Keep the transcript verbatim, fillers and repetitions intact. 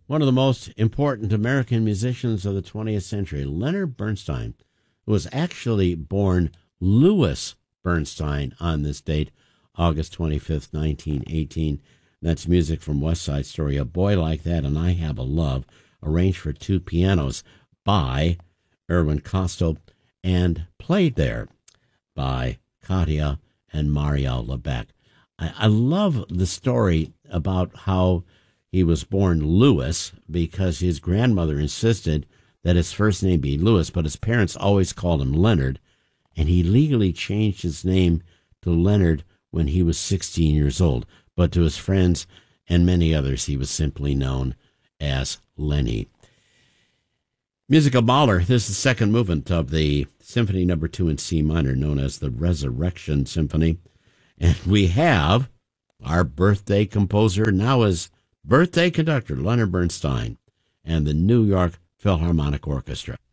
One of the most important American musicians of the twentieth century, Leonard Bernstein, was actually born Louis Bernstein on this date, August twenty-fifth, nineteen eighteen. That's music from West Side Story, A Boy Like That and I Have a Love, arranged for two pianos by Irwin Kostal and played there by Katia and Marielle Lebec. I, I love the story about how he was born Louis because his grandmother insisted that his first name be Louis, but his parents always called him Leonard, and he legally changed his name to Leonard when he was sixteen years old. But to his friends and many others, he was simply known as Lenny. Musical Baller, this is the second movement of the Symphony Number Two in C minor, known as the Resurrection Symphony. And we have our birthday composer, now his birthday conductor, Leonard Bernstein, and the New York Philharmonic Orchestra.